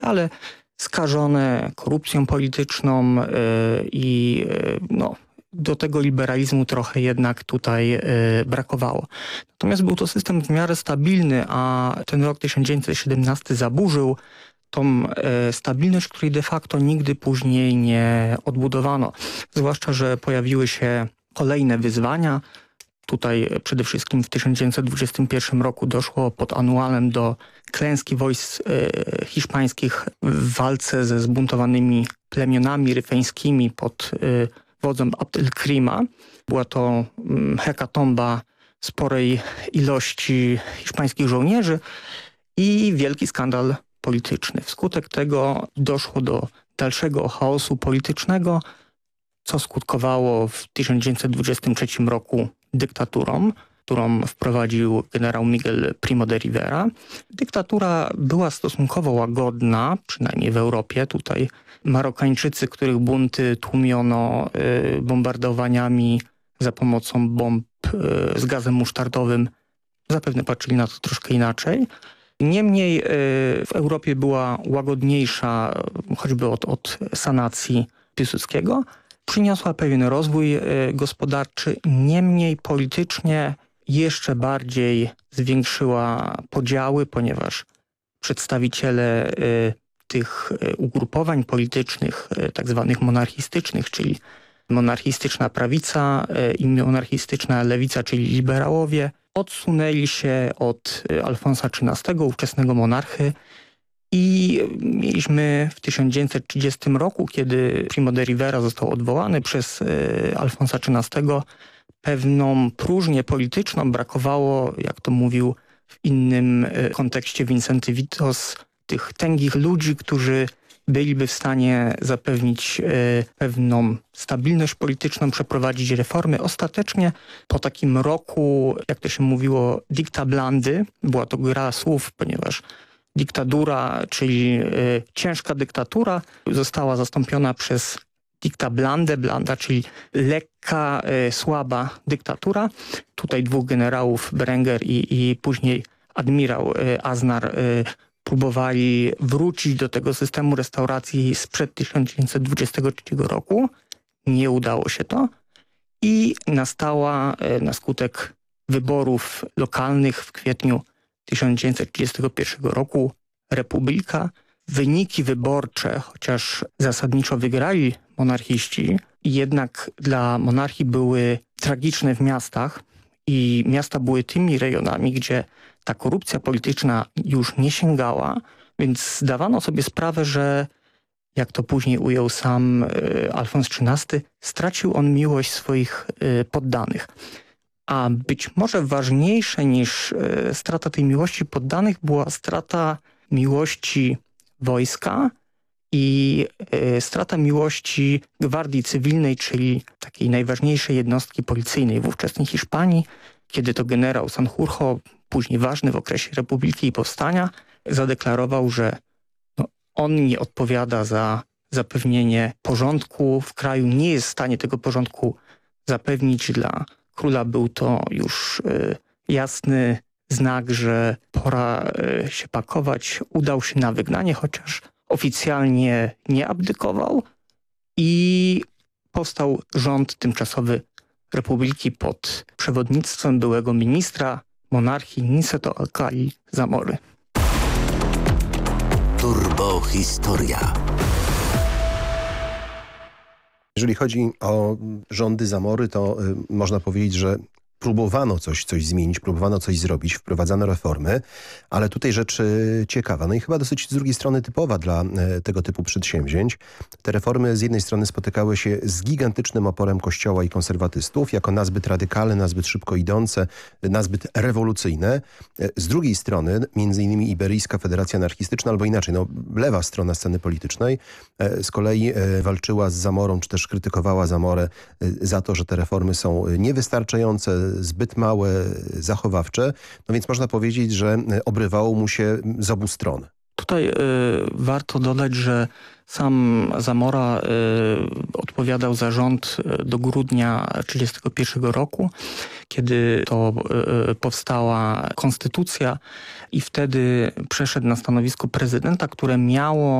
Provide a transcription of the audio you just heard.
ale skażone korupcją polityczną i do tego liberalizmu trochę jednak tutaj brakowało. Natomiast był to system w miarę stabilny, a ten rok 1917 zaburzył tą stabilność, której de facto nigdy później nie odbudowano. Zwłaszcza, że pojawiły się kolejne wyzwania. Tutaj przede wszystkim w 1921 roku doszło pod Annualem do klęski wojsk hiszpańskich w walce ze zbuntowanymi plemionami ryfeńskimi pod wodzem Abd el-Krima. Była to hekatomba sporej ilości hiszpańskich żołnierzy i wielki skandal polityczny. Wskutek tego doszło do dalszego chaosu politycznego, co skutkowało w 1923 roku dyktaturą, którą wprowadził generał Miguel Primo de Rivera. Dyktatura była stosunkowo łagodna, przynajmniej w Europie. Tutaj Marokańczycy, których bunty tłumiono bombardowaniami za pomocą bomb z gazem musztardowym, zapewne patrzyli na to troszkę inaczej. Niemniej w Europie była łagodniejsza, choćby od sanacji Piłsudskiego. Przyniosła pewien rozwój gospodarczy, niemniej politycznie jeszcze bardziej zwiększyła podziały, ponieważ przedstawiciele tych ugrupowań politycznych, tak zwanych monarchistycznych, czyli monarchistyczna prawica i monarchistyczna lewica, czyli liberałowie, odsunęli się od Alfonsa XIII, ówczesnego monarchy, i mieliśmy w 1930 roku, kiedy Primo de Rivera został odwołany przez Alfonsa XIII, pewną próżnię polityczną. Brakowało, jak to mówił w innym kontekście Wincenty Witos, tych tęgich ludzi, którzy byliby w stanie zapewnić pewną stabilność polityczną, przeprowadzić reformy. Ostatecznie po takim roku, jak to się mówiło, dicta blandy, była to gra słów, ponieważ dyktatura, czyli ciężka dyktatura, została zastąpiona przez dicta blande, blanda, czyli lekka, słaba dyktatura. Tutaj dwóch generałów, Berenger i później admirał Aznar, próbowali wrócić do tego systemu restauracji sprzed 1923 roku. Nie udało się to i nastała na skutek wyborów lokalnych w kwietniu 1931 roku republika. Wyniki wyborcze, chociaż zasadniczo wygrali monarchiści, jednak dla monarchii były tragiczne w miastach i miasta były tymi rejonami, gdzie ta korupcja polityczna już nie sięgała, więc zdawano sobie sprawę, że, jak to później ujął sam Alfons XIII, stracił on miłość swoich poddanych. A być może ważniejsze niż strata tej miłości poddanych była strata miłości wojska i strata miłości gwardii cywilnej, czyli takiej najważniejszej jednostki policyjnej w ówczesnej Hiszpanii, kiedy to generał Sanjurjo, później ważny w okresie Republiki i Powstania, zadeklarował, że on nie odpowiada za zapewnienie porządku w kraju, nie jest w stanie tego porządku zapewnić. Dla króla był to już jasny znak, że pora się pakować. Udał się na wygnanie, chociaż oficjalnie nie abdykował i powstał rząd tymczasowy Republiki pod przewodnictwem byłego ministra monarchii Niceto Alcalí Zamory. Turbo Historia. Jeżeli chodzi o rządy Zamory, to można powiedzieć, że próbowano coś zmienić, próbowano coś zrobić, wprowadzano reformy, ale tutaj rzecz ciekawa, no i chyba dosyć z drugiej strony typowa dla tego typu przedsięwzięć. Te reformy z jednej strony spotykały się z gigantycznym oporem Kościoła i konserwatystów, jako nazbyt radykalne, nazbyt szybko idące, nazbyt rewolucyjne. Z drugiej strony, między innymi Iberyjska Federacja Anarchistyczna, albo inaczej, lewa strona sceny politycznej, z kolei walczyła z Zamorą, czy też krytykowała Zamorę za to, że te reformy są niewystarczające, zbyt małe, zachowawcze. No więc można powiedzieć, że obrywało mu się z obu stron. Tutaj warto dodać, że sam Zamora odpowiadał za rząd do grudnia 1931 roku, kiedy to powstała konstytucja i wtedy przeszedł na stanowisko prezydenta, które miało